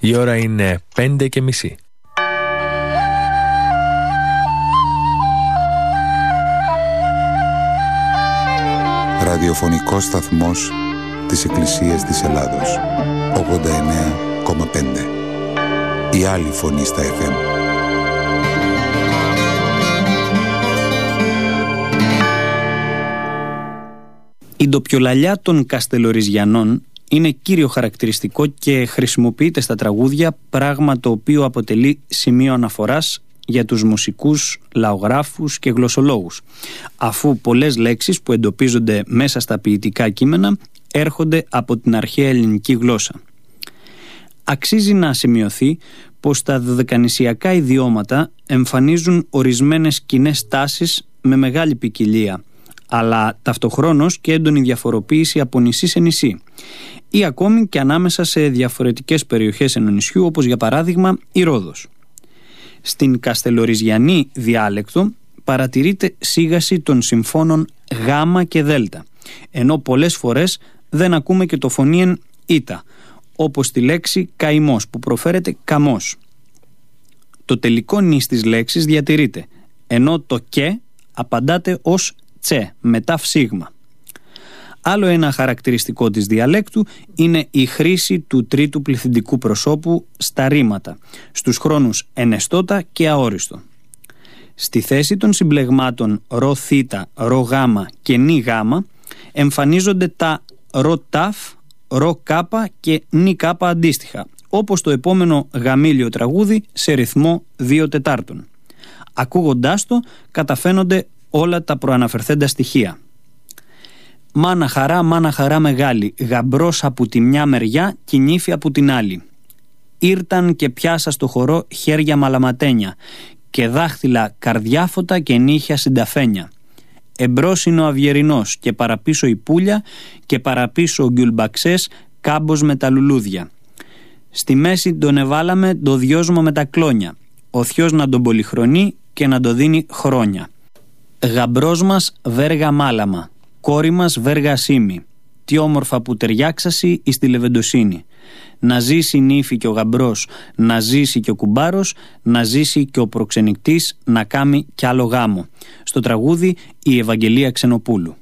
Η ώρα είναι 5:30. Ραδιοφωνικός σταθμός της Εκκλησίας της Ελλάδος. 89,5. Η άλλη φωνή στα FM. Η ντοπιολαλιά των Καστελοριζιανών είναι κύριο χαρακτηριστικό και χρησιμοποιείται στα τραγούδια, πράγμα το οποίο αποτελεί σημείο αναφοράς για τους μουσικούς, λαογράφους και γλωσσολόγους, αφού πολλές λέξεις που εντοπίζονται μέσα στα ποιητικά κείμενα έρχονται από την αρχαία ελληνική γλώσσα. Αξίζει να σημειωθεί πως τα δωδεκανησιακά ιδιώματα εμφανίζουν ορισμένες κοινές τάσεις με μεγάλη ποικιλία, αλλά ταυτοχρόνως και έντονη διαφοροποίηση από νησί σε νησί ή ακόμη και ανάμεσα σε διαφορετικές περιοχές ενός νησιού, όπως για παράδειγμα η Ρόδος. Στην καστελοριζιανή διάλεκτο παρατηρείται σίγαση των συμφώνων γ και δ, ενώ πολλές φορές δεν ακούμε και το φωνήεν ήτα, όπως τη λέξη καημός που προφέρεται καμός. Το τελικό νης της λέξης διατηρείται, ενώ το και απαντάται ως τσε μετά φσίγμα. Άλλο ένα χαρακτηριστικό της διαλέκτου είναι η χρήση του τρίτου πληθυντικού προσώπου στα ρήματα, στους χρόνους ενεστώτα και αόριστο. Στη θέση των συμπλεγμάτων ρο θήτα, ρο γάμα και νι γάμα εμφανίζονται τα ρο ταφ, ρο κάπα και νι κάπα αντίστοιχα, όπως το επόμενο γαμήλιο τραγούδι σε ρυθμό 2/4. Ακούγοντάς το καταφαίνονται όλα τα προαναφερθέντα στοιχεία. Μάνα χαρά μεγάλη, γαμπρός από τη μια μεριά και νύφη από την άλλη. Ήρταν και πιάσα στο χορό χέρια μαλαματένια και δάχτυλα καρδιάφωτα και νύχια συνταφένια. Εμπρός είναι ο Αυγερινός και παραπίσω η Πούλια και παραπίσω ο Γκιουλμπαξές κάμπος με τα λουλούδια. Στη μέση τον εβάλαμε το δυόσμο με τα κλόνια, ο θειός να τον πολυχρονεί και να το δίνει χρόνια. Γαμπρός μας βέργα μάλαμα, κόρη μας βέργα σήμη, τι όμορφα που ταιριάξασι εις τη λεβεντοσύνη. Να ζήσει η νύφη και ο γαμπρός, να ζήσει και ο κουμπάρος, να ζήσει και ο προξενικτής, να κάμει κι άλλο γάμο. Στο τραγούδι η Ευαγγελία Ξενοπούλου.